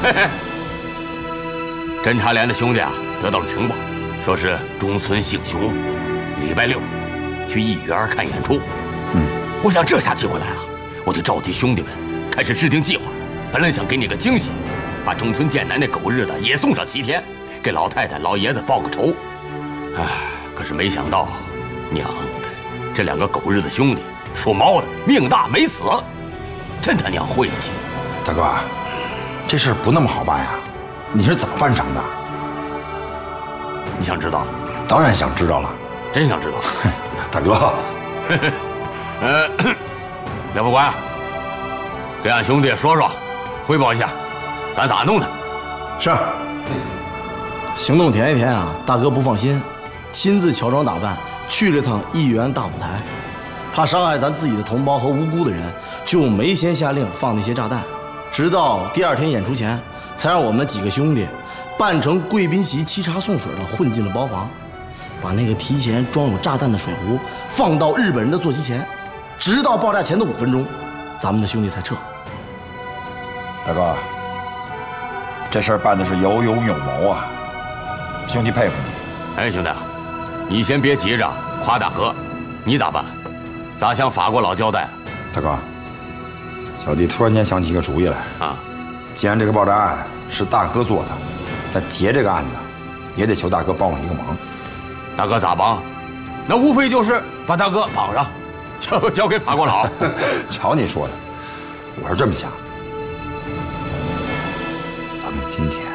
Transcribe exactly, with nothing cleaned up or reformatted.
嘿嘿，侦察连的兄弟啊，得到了情报，说是中村幸雄礼拜六去义园看演出。 嗯， 我想这下机会来了，我就召集兄弟们开始制定计划。本来想给你个惊喜，把中村健男那狗日的也送上西天，给老太太老爷子报个仇。唉，可是没想到，娘的，这两个狗日的兄弟，属猫的命大没死，真他娘晦气！ 大哥，这事儿不那么好办呀，你是怎么办成的？ 你想知道？ 当然想知道了， 真想知道。 大哥， 呃，廖副官，给俺兄弟说说，汇报一下，咱咋弄的？ 是。行动前一天啊，大哥不放心，亲自乔装打扮去了趟义园大舞台，怕伤害咱自己的同胞和无辜的人，就没先下令放那些炸弹，直到第二天演出前，才让我们几个兄弟扮成贵宾席沏茶送水的混进了包房，把那个提前装有炸弹的水壶放到日本人的坐席前，直到爆炸前的五分钟，咱们的兄弟才撤。 大哥，这事儿办的是有勇有谋啊，兄弟佩服你。 哎，兄弟，你先别急着夸大哥，你咋办？咋向法国佬交代？ 大哥，小弟突然间想起一个主意来啊！ 既然这个爆炸案是大哥做的，那结这个案子也得求大哥帮我一个忙。 大哥咋帮？那无非就是把大哥绑上，交交给法国佬。 瞧你说的，我是这么想的，咱们今天